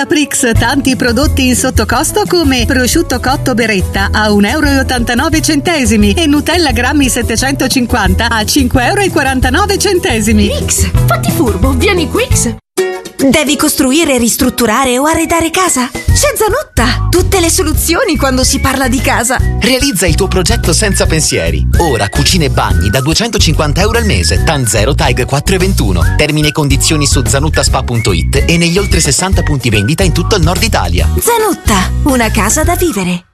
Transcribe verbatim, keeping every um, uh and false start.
Dalla Prix tanti prodotti in sottocosto come prosciutto cotto Beretta a un euro e ottantanove centesimi e Nutella grammi settecentocinquanta a cinque euro e quarantanove centesimi. Prix, fatti furbo, vieni Quix. Devi costruire, ristrutturare o arredare casa? C'è Zanotta! Tutte le soluzioni quando si parla di casa. Realizza il tuo progetto senza pensieri. Ora cucine e bagni da duecentocinquanta euro al mese. TAN zero TAG quattro e ventuno. Termini e condizioni su zanuttaspa punto it e negli oltre sessanta punti vendita in tutto il nord Italia. Zanotta, una casa da vivere.